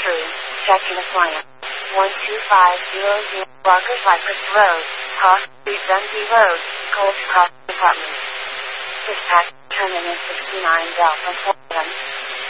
true. Checking appliance. 12500 Rocker Cypress Road, Cross Street, Dundee Road, Cold Cross Department. Dispatch, terminus 69 Delta